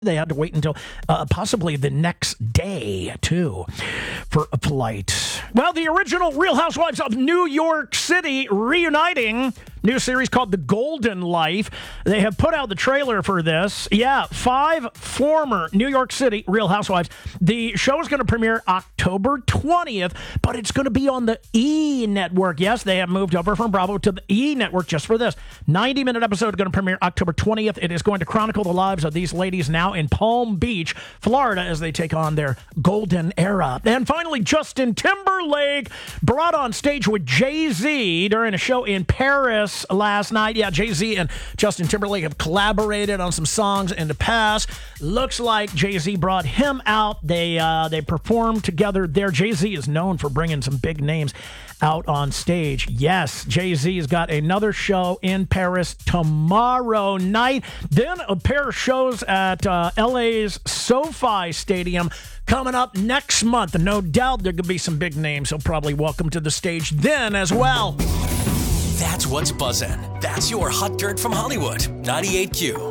They had to wait until possibly the next day, too, for a flight. Well, the original Real Housewives of New York City reuniting. New series called The Golden Life. They have put out the trailer for this. Yeah, 5 former New York City Real Housewives. The show is going to premiere October 20th, but it's going to be on the E! Network. Yes, they have moved over from Bravo to the E! Network just for this. 90-minute episode going to premiere October 20th. It is going to chronicle the lives of these ladies now in Palm Beach, Florida, as they take on their golden era. And finally, Justin Timberlake brought on stage with Jay-Z during a show in Paris last night. Yeah, Jay-Z and Justin Timberlake have collaborated on some songs in the past. Looks like Jay-Z brought him out. They performed together there. Jay-Z is known for bringing some big names out on stage. Yes, Jay-Z's got another show in Paris tomorrow night. Then a pair of shows at LA's SoFi Stadium coming up next month. And no doubt there could be some big names he'll probably welcome to the stage then as well. That's what's buzzing. That's your hot dirt from Hollywood. 98Q.